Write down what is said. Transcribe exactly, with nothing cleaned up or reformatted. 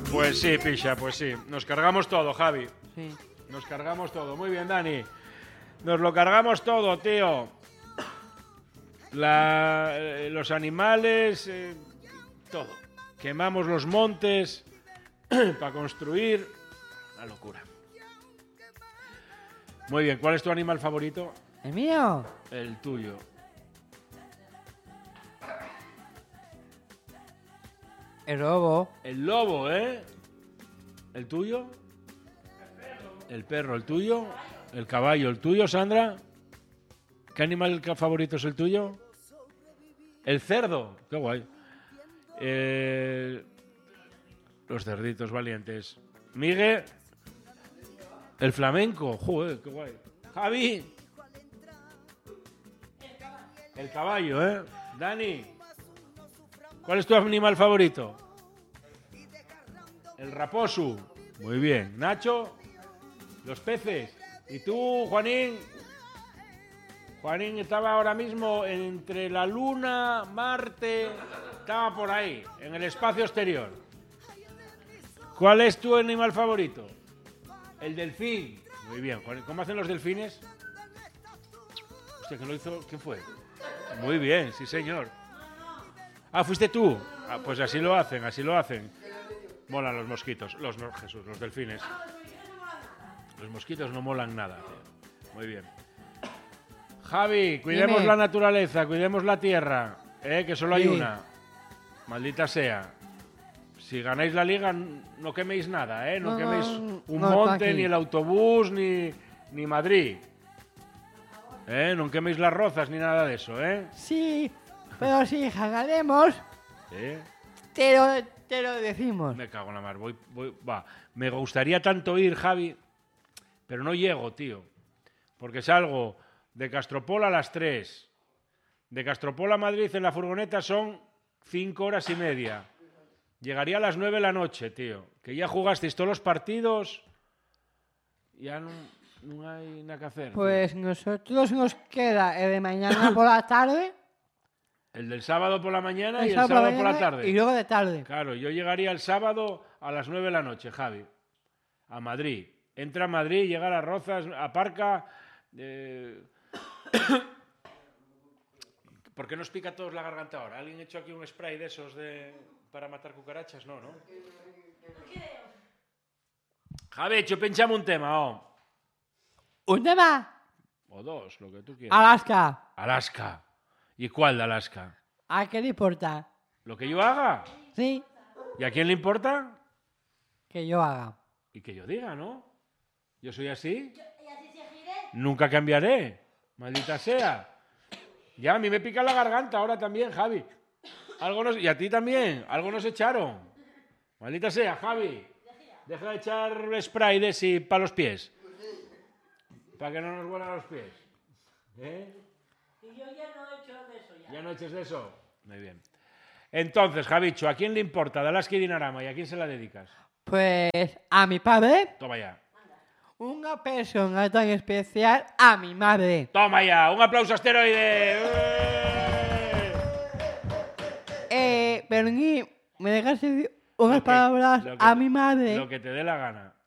Pues sí, picha, pues sí. Nos cargamos todo, Javi. Sí. Nos cargamos todo. Muy bien, Dani. Nos lo cargamos todo, tío. La, eh, los animales, eh, todo. Quemamos los montes para construir. Una locura. Muy bien, ¿cuál es tu animal favorito? ¿El mío? El tuyo. El lobo. El lobo, ¿eh? ¿El tuyo? El perro, ¿el tuyo? El caballo, ¿el tuyo, Sandra? ¿Qué animal favorito es el tuyo? El cerdo. Qué guay. Eh, los cerditos valientes. Miguel. El flamenco. Joder, qué guay. Javi. El caballo, ¿eh? Dani. ¿Cuál es tu animal favorito? El raposo. Muy bien. Nacho. Los peces. ¿Y tú, Juanín? Juanín estaba ahora mismo entre la Luna, Marte, estaba por ahí, en el espacio exterior. ¿Cuál es tu animal favorito? El delfín. Muy bien, Juanín. ¿Cómo hacen los delfines? Hostia, ¿quién lo hizo? ¿Quién fue? Muy bien, sí señor. Ah, ¿fuiste tú? Ah, pues así lo hacen, así lo hacen. Molan los mosquitos, los no, Jesús, los delfines. Los mosquitos no molan nada, tío. Muy bien. Javi, cuidemos Dime. la naturaleza, cuidemos la tierra, ¿eh? Que solo hay Sí. una. Maldita sea. Si ganáis la liga, no queméis nada, ¿eh? No, No, queméis no, un no, monte, tranqui. ni el autobús, ni, ni Madrid. ¿Eh? No queméis las rozas, ni nada de eso, ¿eh? Sí, pero si ganaremos, ¿Eh? te lo, te lo decimos. Me cago en la mar. Voy, voy, va. Me gustaría tanto ir, Javi, pero no llego, tío. Porque salgo de Castropol a las tres. De Castropol a Madrid en la furgoneta son cinco horas y media. Llegaría a las nueve de la noche, tío. Que ya jugasteis todos los partidos. Ya no, no hay nada que hacer. Pues nosotros nos queda el de mañana por la tarde. El del sábado por la mañana y el sábado sábado por la mañana tarde. Y luego de tarde. Claro, yo llegaría el sábado a las nueve de la noche, Javi. A Madrid. Entra a Madrid, llega a las Rozas, aparca. Eh... ¿Por qué nos pica a todos la garganta ahora? ¿Alguien ha hecho aquí un spray de esos de... para matar cucarachas? No, ¿no? Javi, yo pinchame un tema, oh. ¿Un tema? O dos, lo que tú quieras. Alaska. Alaska. ¿Y cuál de Alaska? ¿A qué le importa? ¿Lo que yo haga? Sí, ¿Y a quién le importa? que yo haga. Y que yo diga, ¿no? Yo soy así. Nunca cambiaré. Maldita sea. Ya, a mí me pica la garganta ahora también, Javi. Algo nos... Y a ti también. Algo nos echaron. Maldita sea, Javi. Deja de echar spray de ese para los pies. Para que no nos huelan los pies. ¿Eh? Y yo ya no he hecho de eso ya. ¿Ya no eches de eso? Muy bien. Entonces, Javicho, ¿a quién le importa de Alaska y Dinarama y a quién se la dedicas? Pues a mi padre, Toma ya. una persona tan especial a mi madre. Toma ya. Un aplauso asteroide. ¡Eh! Eh, Bernie, ¿me dejas decir unas Lo que- palabras lo que a te- mi madre? Lo que te dé la gana.